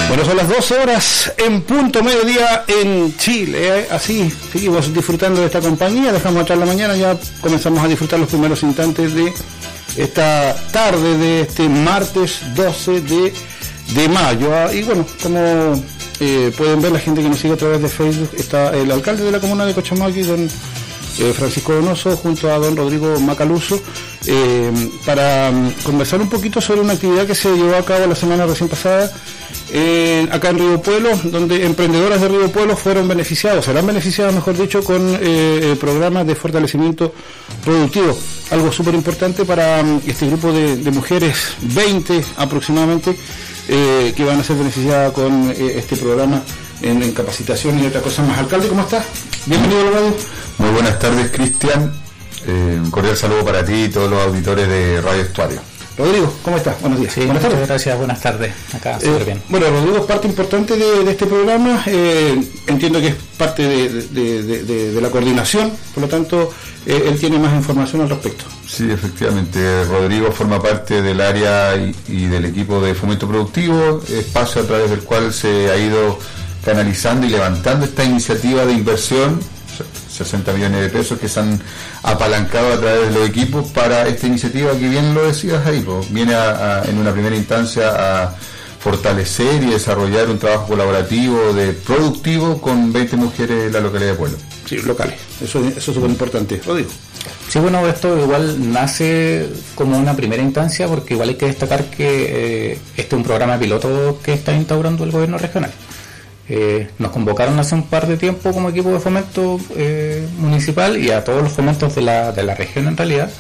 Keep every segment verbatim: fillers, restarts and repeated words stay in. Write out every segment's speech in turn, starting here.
Bueno, son las doce horas en punto mediodía en Chile, ¿eh? Así seguimos disfrutando de esta compañía, dejamos atrás la mañana, ya comenzamos a disfrutar los primeros instantes de esta tarde de este martes doce de mayo. Y bueno, como eh, pueden ver la gente que nos sigue a través de Facebook, está el alcalde de la comuna de Cochamaqui, don eh, Francisco Donoso, junto a don Rodrigo Macaluso, eh, para um, conversar un poquito sobre una actividad que se llevó a cabo la semana recién pasada, Eh, acá en Río Pueblo, donde emprendedoras de Río Pueblo fueron beneficiados, serán beneficiadas, mejor dicho, con eh, programas de fortalecimiento productivo, algo súper importante para um, este grupo de, de mujeres, veinte aproximadamente, eh, que van a ser beneficiadas con eh, este programa en, en capacitación y otras cosas más. Alcalde, ¿cómo estás? Bienvenido a la radio. Muy buenas tardes, Cristian, eh, un cordial saludo para ti y todos los auditores de Radio Estuario. Rodrigo, ¿cómo estás? Buenos días. Sí, buenas muchas tardes. gracias, buenas tardes. Acá, súper eh, bien. Bueno, Rodrigo es parte importante de, de este programa, eh, entiendo que es parte de, de, de, de, de la coordinación, por lo tanto, eh, él tiene más información al respecto. Sí, efectivamente, Rodrigo forma parte del área y, y del equipo de fomento productivo, espacio a través del cual se ha ido canalizando y levantando esta iniciativa de inversión, sesenta millones de pesos que se han apalancado a través de los equipos para esta iniciativa que bien lo decías ahí, pues, viene a, a, en una primera instancia a fortalecer y desarrollar un trabajo colaborativo de productivo con veinte mujeres en la localidad de Pueblo. Sí, locales, eso, eso es súper importante. Rodrigo. Sí, bueno, esto igual nace como una primera instancia porque igual hay que destacar que eh, este es un programa piloto que está instaurando el gobierno regional. Eh, nos convocaron hace un par de tiempo como equipo de fomento eh, municipal y a todos los fomentos de la, de la región en realidad,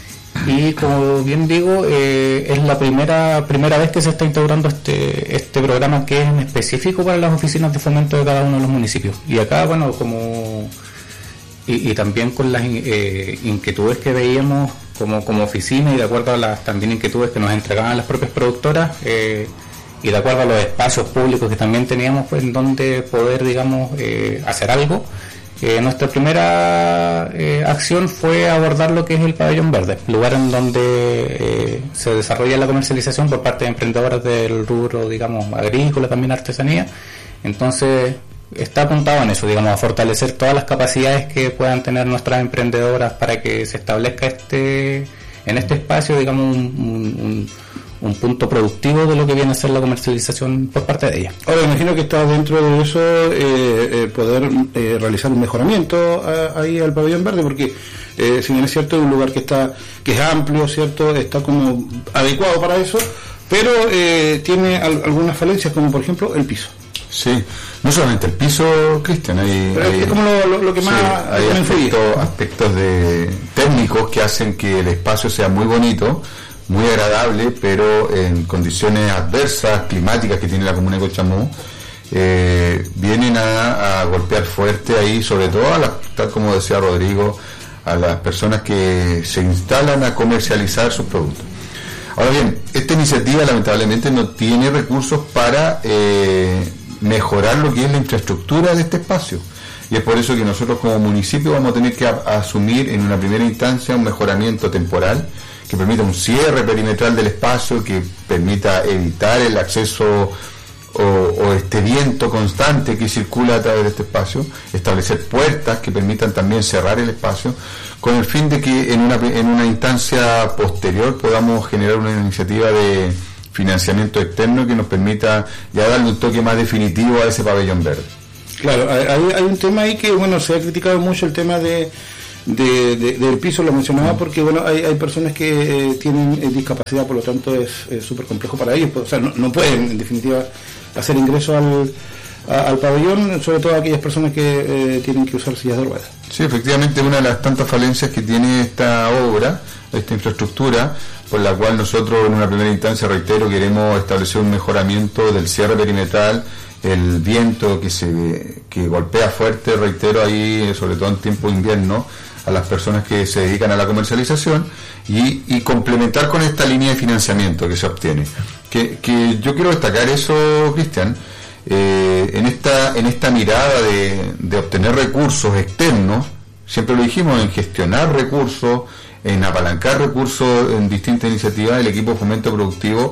y como bien digo, eh, es la primera primera vez que se está instaurando este este programa que es en específico para las oficinas de fomento de cada uno de los municipios. Y acá, bueno, como y, y también con las eh, inquietudes que veíamos como, como oficina y de acuerdo a las también inquietudes que nos entregaban las propias productoras, eh, y de acuerdo a los espacios públicos que también teníamos, pues, en donde poder, digamos, eh, hacer algo, eh, nuestra primera eh, acción fue abordar lo que es el pabellón verde, lugar en donde eh, se desarrolla la comercialización por parte de emprendedoras del rubro, digamos, agrícola, también artesanía. Entonces está apuntado en eso, digamos, a fortalecer todas las capacidades que puedan tener nuestras emprendedoras para que se establezca este en este espacio, digamos, un, un, un un punto productivo de lo que viene a ser la comercialización por parte de ella. Ahora, imagino que está dentro de eso eh, eh, poder eh, realizar un mejoramiento a, ahí al pabellón verde, porque eh, si bien es cierto, es un lugar que está que es amplio, cierto, está como adecuado para eso, pero eh, tiene al, algunas falencias, como por ejemplo el piso. Sí, no solamente el piso, Cristian, hay, pero hay, es como lo, lo, lo que más sí, hay aspectos, aspectos de técnicos que hacen que el espacio sea muy bonito, muy agradable, pero en condiciones adversas, climáticas que tiene la comuna de Cochamó, eh, vienen a, a golpear fuerte ahí, sobre todo a las, tal como decía Rodrigo, a las personas que se instalan a comercializar sus productos. Ahora bien, esta iniciativa lamentablemente no tiene recursos para eh, mejorar lo que es la infraestructura de este espacio, y es por eso que nosotros como municipio vamos a tener que a, a asumir en una primera instancia un mejoramiento temporal que permita un cierre perimetral del espacio, que permita evitar el acceso o, o este viento constante que circula a través de este espacio, establecer puertas que permitan también cerrar el espacio, con el fin de que en una, en una instancia posterior podamos generar una iniciativa de financiamiento externo que nos permita ya darle un toque más definitivo a ese pabellón verde. Claro, hay, hay un tema ahí que, bueno, se ha criticado mucho el tema de De, de, del piso, lo mencionaba porque bueno hay, hay personas que eh, tienen eh, discapacidad, por lo tanto es súper complejo para ellos, o sea, no, no pueden en definitiva hacer ingreso al, a, al pabellón, sobre todo aquellas personas que eh, tienen que usar sillas de ruedas. Sí, efectivamente, una de las tantas falencias que tiene esta obra, esta infraestructura, por la cual nosotros en una primera instancia, reitero, queremos establecer un mejoramiento del cierre perimetral, el viento que se que golpea fuerte, reitero, ahí sobre todo en tiempo de invierno, a las personas que se dedican a la comercialización, y, y complementar con esta línea de financiamiento que se obtiene. Que, que yo quiero destacar eso, Cristian, eh, en esta en esta mirada de, de obtener recursos externos, siempre lo dijimos, en gestionar recursos, en apalancar recursos en distintas iniciativas, el equipo de fomento productivo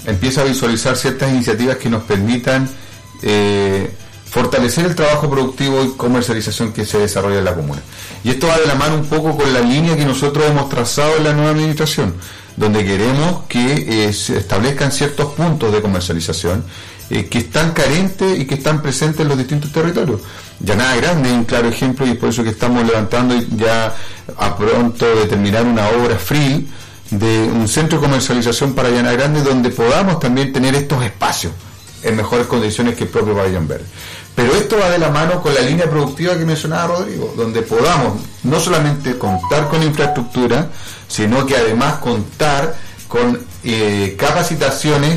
empieza a visualizar ciertas iniciativas que nos permitan eh, fortalecer el trabajo productivo y comercialización que se desarrolla en la comuna. Y esto va de la mano un poco con la línea que nosotros hemos trazado en la nueva administración, donde queremos que eh, se establezcan ciertos puntos de comercialización eh, que están carentes y que están presentes en los distintos territorios. Llanada Grande es un claro ejemplo, y por eso que estamos levantando ya a pronto de terminar una obra F R I L de un centro de comercialización para Llanada Grande, donde podamos también tener estos espacios en mejores condiciones que el propio Pabellón Verde. Pero esto va de la mano con la línea productiva que mencionaba Rodrigo, donde podamos no solamente contar con infraestructura, sino que además contar con eh, capacitaciones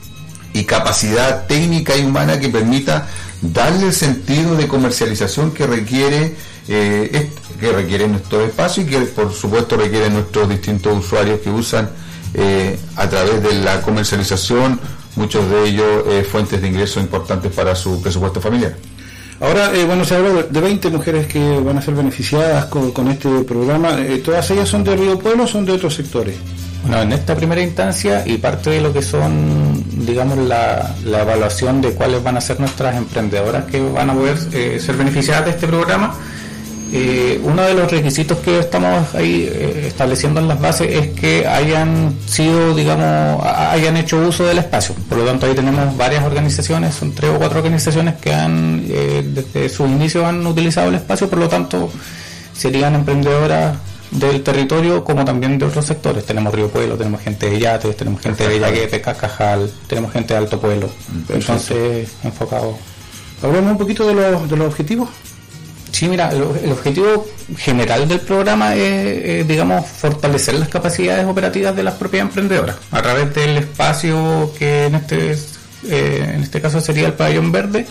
y capacidad técnica y humana que permita darle el sentido de comercialización que requiere eh, que requieren nuestros espacios y que por supuesto requieren nuestros distintos usuarios que usan eh, a través de la comercialización, muchos de ellos eh, fuentes de ingresos importantes para su presupuesto familiar. Ahora, eh, bueno, se habla de veinte mujeres que van a ser beneficiadas con, con este programa. Eh, ¿Todas ellas son de Río Pueblo o son de otros sectores? Bueno, en esta primera instancia, y parte de lo que son, digamos, la, la evaluación de cuáles van a ser nuestras emprendedoras que van a poder eh, ser beneficiadas de este programa, eh, uno de los requisitos que estamos ahí eh, estableciendo en las bases es que hayan sido, digamos, hayan hecho uso del espacio. Por lo tanto, ahí tenemos varias organizaciones, son tres o cuatro organizaciones que han, eh, desde su inicio han utilizado el espacio, por lo tanto, serían emprendedoras del territorio como también de otros sectores. Tenemos Río Pueblo, tenemos gente de Yates, tenemos gente de Bellaguete, Cacajal, tenemos gente de Alto Pueblo. Entonces, enfocado. Hablemos un poquito de los, de los objetivos. Sí, mira, el, el objetivo general del programa es, eh, digamos, fortalecer las capacidades operativas de las propias emprendedoras a través del espacio que en este, eh, en este caso sería el Pabellón Verde,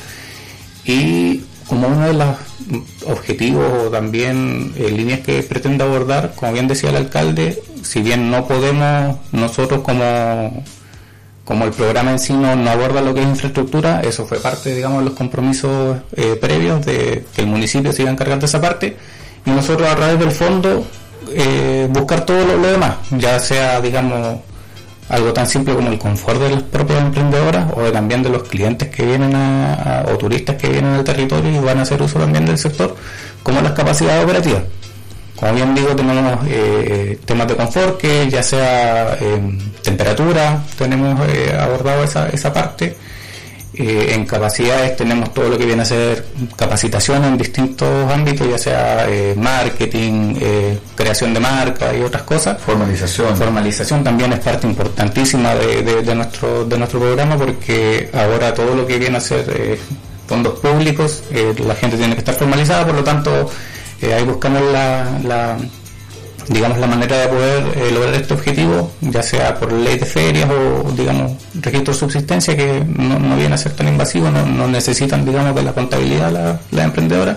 y como uno de los objetivos o también eh, líneas que pretende abordar, como bien decía el alcalde, si bien no podemos nosotros como como el programa en sí no, no aborda lo que es infraestructura, eso fue parte, digamos, de los compromisos eh, previos de que el municipio se iba a encargar de esa parte, y nosotros a través del fondo eh, buscar todo lo, lo demás, ya sea, digamos, algo tan simple como el confort de las propias emprendedoras o de, también de los clientes que vienen a, a, o turistas que vienen al territorio y van a hacer uso también del sector, como las capacidades operativas. Como bien digo, tenemos eh, temas de confort, que ya sea eh, temperatura, tenemos eh, abordado esa, esa parte. Eh, en capacidades tenemos todo lo que viene a ser capacitación en distintos ámbitos, ya sea eh, marketing, eh, creación de marca y otras cosas. Formalización. Formalización también es parte importantísima de, de, de nuestro de nuestro programa, porque ahora todo lo que viene a ser eh, fondos públicos, eh, la gente tiene que estar formalizada, por lo tanto eh, ahí buscamos la, la digamos la manera de poder eh, lograr este objetivo, ya sea por ley de ferias o, digamos, registro de subsistencia, que no, no viene a ser tan invasivo, no, no necesitan, digamos, de la contabilidad la, la emprendedora.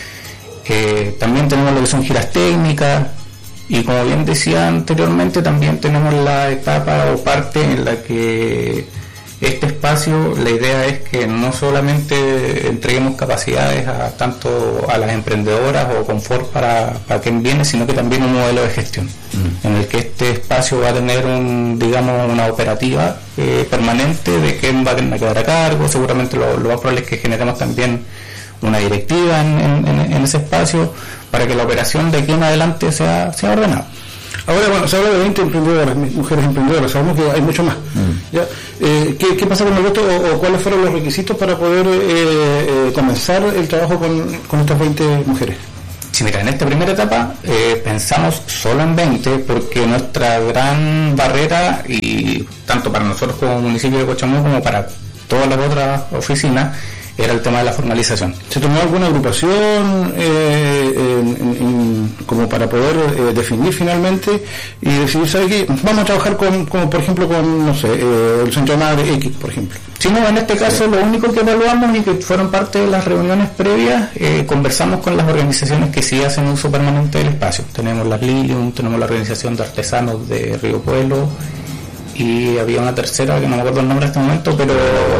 Eh, también tenemos lo que son giras técnicas, y como bien decía anteriormente, también tenemos la etapa o parte en la que este espacio, la idea es que no solamente entreguemos capacidades a tanto a las emprendedoras o confort para, para quien viene, sino que también un modelo de gestión, mm. en el que este espacio va a tener un, digamos, una operativa eh, permanente de quién va a tener que quedar a cargo. Seguramente lo, lo más probable es que generemos también una directiva en, en, en ese espacio para que la operación de aquí en adelante sea, sea ordenada. Ahora, bueno, se habla de veinte emprendedoras, mujeres emprendedoras, sabemos que hay mucho más. Mm. ¿Ya? Eh, ¿qué, ¿Qué pasa con el voto o, o cuáles fueron los requisitos para poder eh, eh, comenzar el trabajo con, con estas veinte mujeres? Sí, mira, en esta primera etapa eh, pensamos solo en veinte, porque nuestra gran barrera, y tanto para nosotros como municipio de Cochamó como para todas las otras oficinas, era el tema de la formalización. ¿Se tomó alguna agrupación eh, en, en, como para poder eh, definir finalmente y decidir, ¿sabe qué? Vamos a trabajar con, como por ejemplo, con, no sé, eh, el Centro de Madre X, por ejemplo? Sí, no, en este caso, sí, lo único que evaluamos y que fueron parte de las reuniones previas, eh, conversamos con las organizaciones que sí hacen uso permanente del espacio. Tenemos las Lilium, tenemos la Organización de Artesanos de Río Pueblo, y había una tercera que no me acuerdo el nombre en este momento, pero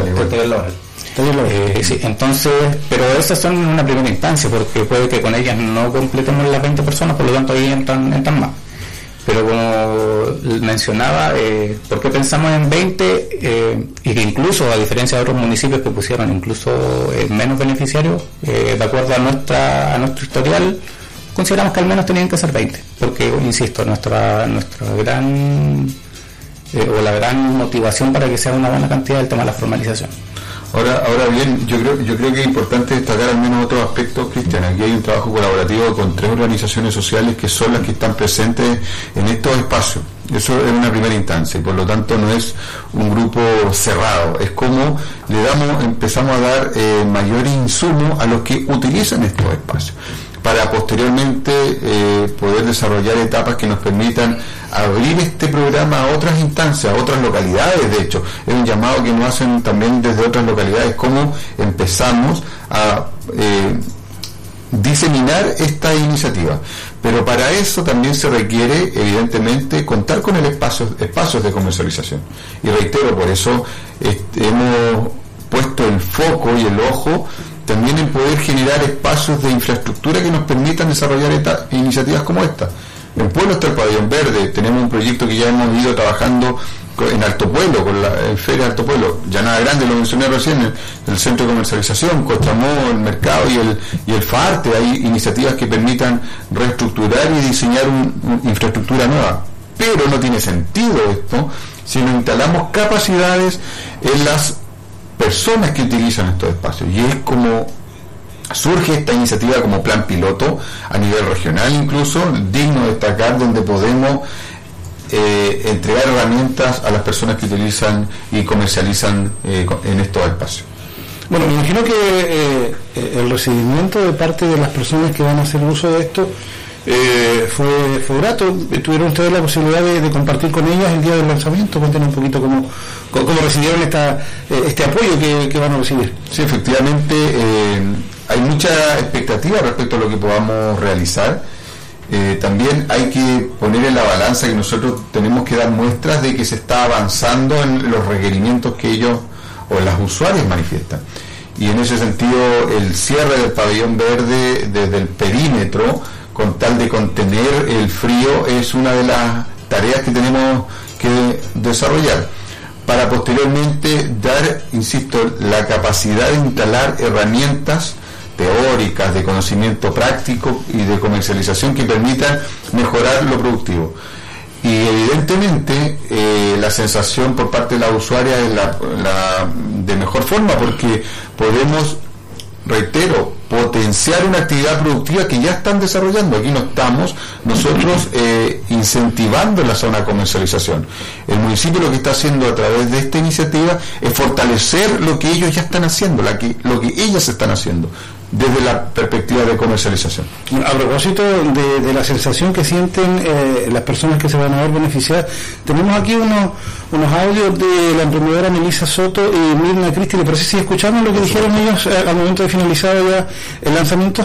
Eh, sí, entonces, pero esas son en una primera instancia, porque puede que con ellas no completemos las veinte personas, por lo tanto ahí entran, entran más. Pero como mencionaba, eh, ¿por qué pensamos en veinte? Eh, y que incluso, a diferencia de otros municipios que pusieron incluso eh, menos beneficiarios, eh, de acuerdo a nuestra a nuestro historial, consideramos que al menos tenían que ser veinte, porque, insisto, nuestra nuestra gran eh, o la gran motivación para que sea una buena cantidad es el tema de la formalización. Ahora, ahora bien, yo creo, yo creo que es importante destacar al menos otros aspectos, Cristian. Aquí hay un trabajo colaborativo con tres organizaciones sociales que son las que están presentes en estos espacios. Eso es una primera instancia y por lo tanto no es un grupo cerrado. Es como le damos, empezamos a dar eh, mayor insumo a los que utilizan estos espacios, para posteriormente eh, poder desarrollar etapas que nos permitan abrir este programa a otras instancias, a otras localidades. De hecho, es un llamado que nos hacen también desde otras localidades, cómo empezamos a eh, diseminar esta iniciativa. Pero para eso también se requiere, evidentemente, contar con el espacio, espacios de comercialización. Y reitero, por eso este, hemos puesto el foco y el ojo también en poder generar espacios de infraestructura que nos permitan desarrollar esta, iniciativas como esta. En Pueblo está el Pabellón Verde, tenemos un proyecto que ya hemos ido trabajando en Alto Pueblo, con la en Feria de Alto Pueblo, Llanada Grande, lo mencioné recién, el, el centro de comercialización, Costamó, el mercado y el y el FARTE. Hay iniciativas que permitan reestructurar y diseñar un, un, infraestructura nueva. Pero no tiene sentido esto si no instalamos capacidades en las personas que utilizan estos espacios, y es como surge esta iniciativa como plan piloto a nivel regional, incluso digno de destacar, donde podemos eh, entregar herramientas a las personas que utilizan y comercializan eh, en estos espacios. Bueno, me imagino que eh, el recibimiento de parte de las personas que van a hacer uso de esto eh, fue, fue grato. Tuvieron ustedes la posibilidad de, de compartir con ellas el día del lanzamiento. Cuéntenos un poquito cómo, cómo recibieron esta, este apoyo que, que van a recibir. Sí, efectivamente, eh, hay mucha expectativa respecto a lo que podamos realizar. Eh, también hay que poner en la balanza que nosotros tenemos que dar muestras de que se está avanzando en los requerimientos que ellos o las usuarias manifiestan. Y en ese sentido, el cierre del Pabellón Verde desde el perímetro, con tal de contener el frío, es una de las tareas que tenemos que desarrollar para posteriormente dar, insisto, la capacidad de instalar herramientas teóricas, de conocimiento práctico y de comercialización que permitan mejorar lo productivo. Y evidentemente eh, la sensación por parte de la usuaria es la, la de mejor forma, porque podemos, reitero, potenciar una actividad productiva que ya están desarrollando. Aquí no estamos nosotros eh, incentivando la zona de comercialización. El municipio lo que está haciendo a través de esta iniciativa es fortalecer lo que ellos ya están haciendo, la que, lo que ellas están haciendo desde la perspectiva de comercialización. A propósito de, de la sensación que sienten eh, las personas que se van a ver beneficiadas, tenemos aquí unos unos audios de la emprendedora Melissa Soto y Mirna Cristi. ¿Le parece si escuchamos lo que dijeron ellos eh, al momento de finalizar ya el lanzamiento?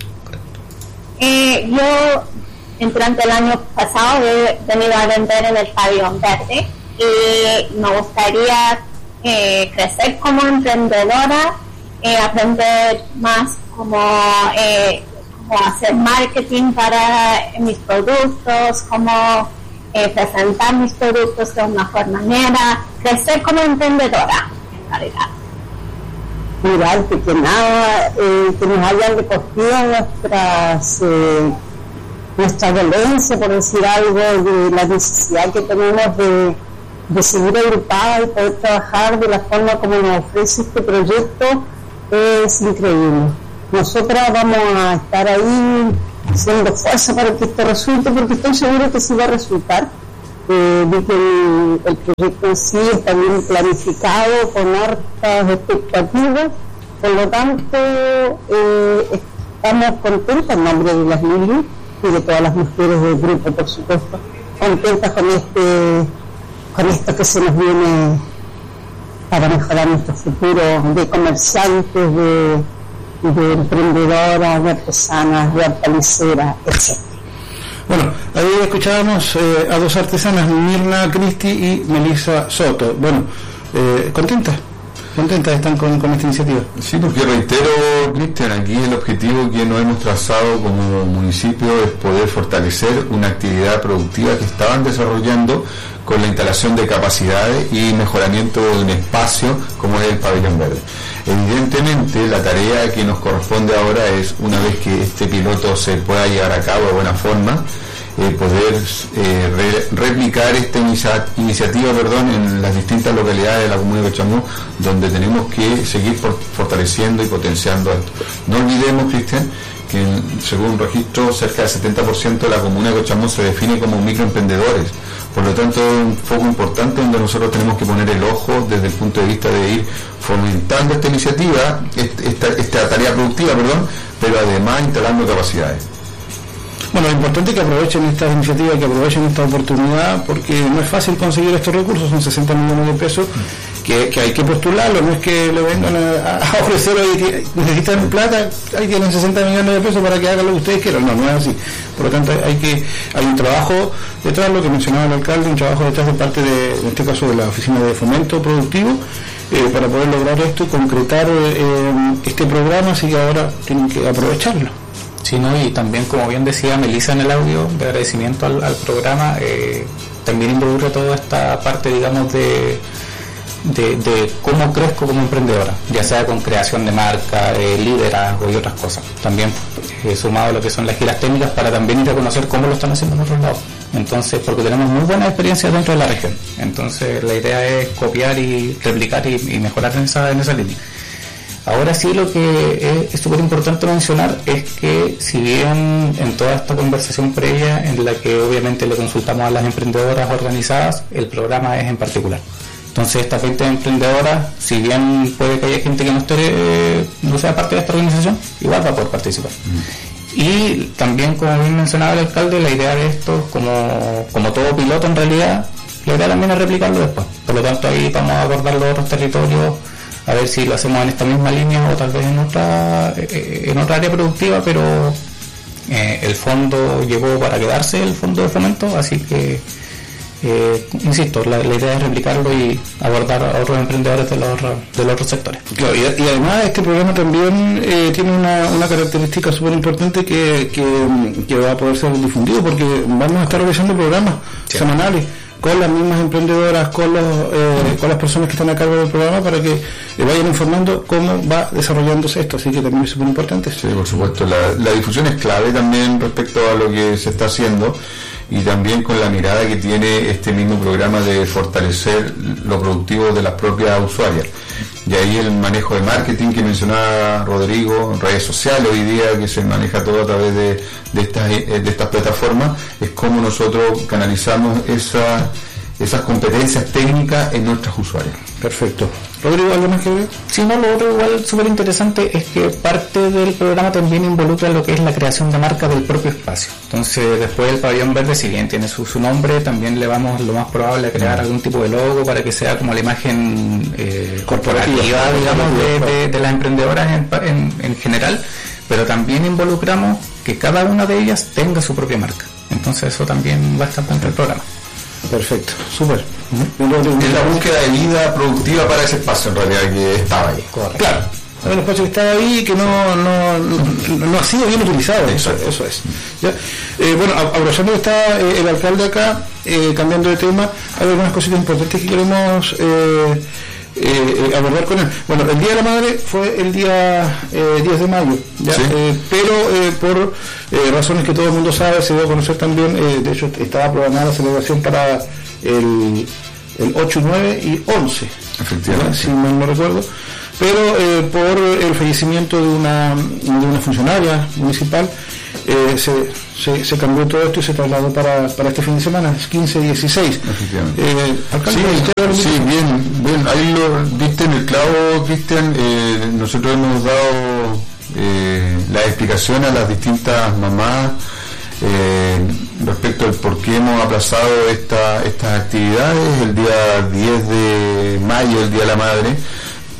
Eh, yo durante el año pasado he venido a vender en el Pabellón Verde y me gustaría eh, crecer como emprendedora, eh, aprender más como, eh, como hacer marketing para mis productos, como eh, presentar mis productos de una mejor manera, crecer como emprendedora en realidad. Mirar que nada, eh, que nos hayan recogido nuestras eh, nuestra dolencia, por decir algo, de la necesidad que tenemos de, de seguir agrupadas y poder trabajar de la forma como nos ofrece este proyecto. Es increíble. Nosotras vamos a estar ahí haciendo fuerza para que esto resulte, porque estoy segura que sí va a resultar. Eh, de que el, el proyecto en sí está bien planificado, con hartas expectativas. Por lo tanto, eh, estamos contentas en nombre de las Lili y de todas las mujeres del grupo, por supuesto, contentas con este con esto que se nos viene para mejorar nuestro futuro de comerciantes, de, de emprendedoras, de artesanas, de hortaliceras, etcétera. Bueno, ahí escuchábamos eh, a dos artesanas, Mirna Cristi y Melissa Soto. Bueno, eh, ¿contentas? contentas están con, con esta iniciativa. Sí, porque reitero, Cristian, aquí el objetivo que nos hemos trazado como municipio es poder fortalecer una actividad productiva que estaban desarrollando con la instalación de capacidades y mejoramiento de un espacio como es el pabellón verde. Evidentemente, la tarea que nos corresponde ahora es, una vez que este piloto se pueda llevar a cabo de buena forma, eh, poder eh, re, replicar esta inicia, iniciativa perdón, en las distintas localidades de la comuna de Cochamó, donde tenemos que seguir por, fortaleciendo y potenciando esto. No olvidemos, Cristian, que según un registro, cerca del setenta por ciento de la comuna de Cochamó se define como microemprendedores. Por lo tanto, es un foco importante donde nosotros tenemos que poner el ojo desde el punto de vista de ir fomentando esta iniciativa, esta, esta tarea productiva, perdón, pero además instalando capacidades. Bueno, lo importante es que aprovechen esta iniciativa, que aprovechen esta oportunidad, porque no es fácil conseguir estos recursos, son sesenta millones de pesos que, que hay que postularlo, no es que le vengan a, a ofrecer hoy que necesitan plata, ahí tienen sesenta millones de pesos para que hagan lo que ustedes quieran, no, no es así. Por lo tanto, hay que hay un trabajo detrás, lo que mencionaba el alcalde, un trabajo detrás de parte de, en este caso, de la Oficina de Fomento Productivo, eh, para poder lograr esto y concretar eh, este programa, así que ahora tienen que aprovecharlo. Sí, ¿no? Y también, como bien decía Melissa en el audio, de agradecimiento al, al programa, eh, también involucra toda esta parte, digamos, de, de, de cómo crezco como emprendedora, ya sea con creación de marca, eh, liderazgo y otras cosas. También eh, sumado a lo que son las giras técnicas para también ir a conocer cómo lo están haciendo en otros lados. Entonces, porque tenemos muy buenas experiencias dentro de la región. Entonces, la idea es copiar y replicar y, y mejorar en esa, en esa línea. Ahora sí, lo que es súper importante mencionar es que, si bien en toda esta conversación previa, en la que obviamente le consultamos a las emprendedoras organizadas, el programa es en particular. Entonces, estas veinte emprendedoras, si bien puede que haya gente que no esté, eh, no sea parte de esta organización, igual va a poder participar. Mm. Y también, como bien mencionaba el alcalde, la idea de esto, como, como todo piloto en realidad, la idea también es replicarlo después. Por lo tanto, ahí vamos a abordar los otros territorios, a ver si lo hacemos en esta misma línea o tal vez en otra en otra área productiva, pero eh, el fondo llegó para quedarse, el fondo de fomento, así que eh, insisto, la, la idea es replicarlo y abordar a otros emprendedores de los, de los otros sectores. Claro, y, y además este programa también eh, tiene una, una característica súper importante que, que, que va a poder ser difundido, porque vamos a estar realizando programas sí. semanales con las mismas emprendedoras, con los eh, con las personas que están a cargo del programa, para que eh, vayan informando cómo va desarrollándose esto, así que también es súper importante. Sí, por supuesto, la, la difusión es clave también respecto a lo que se está haciendo, y también con la mirada que tiene este mismo programa de fortalecer lo productivo de las propias usuarias. Y ahí el manejo de marketing que mencionaba Rodrigo, redes sociales hoy día, que se maneja todo a través de, de, estas, de estas plataformas, es como nosotros canalizamos esa, esas competencias técnicas en nuestras usuarias. Perfecto. Rodrigo, ¿algo más que ver? Sí, no, lo otro igual súper interesante es que parte del programa también involucra lo que es la creación de marca del propio espacio. Entonces, después del pabellón verde, si bien tiene su, su nombre, también le vamos lo más probable a crear algún tipo de logo para que sea como la imagen eh, corporativa, digamos, de, de, de las emprendedoras en, en, en general, pero también involucramos que cada una de ellas tenga su propia marca. Entonces, eso también va a estar dentro del programa. Perfecto, súper. Uh-huh. Es la búsqueda de vida productiva para ese espacio, en realidad, que estaba ahí. Correcto. Claro, hay un espacio que estaba ahí y que no, no, no, no ha sido bien utilizado. Eso, eso es. ¿Ya? Eh, bueno, aprovechando que está eh, el alcalde acá, eh, cambiando de tema, hay algunas cositas importantes que queremos eh, eh, abordar con él. Bueno, el Día de la Madre fue el día eh, diez de mayo, ¿ya? ¿Sí? eh, pero eh, por eh, razones que todo el mundo sabe, se dio a conocer también, eh, de hecho estaba programada la celebración para el, el ocho, nueve y once, efectivamente, si mal no recuerdo, pero eh, por el fallecimiento de una, de una funcionaria municipal, eh, se, se, se cambió todo esto y se trasladó para, para este fin de semana, quince y dieciséis. Eh, sí, sí, bien, bien, ahí lo viste en el clavo, Cristian. Eh, nosotros hemos dado eh, la explicación a las distintas mamás eh, respecto al por qué hemos aplazado esta, estas actividades. El día diez de mayo, el Día de la Madre,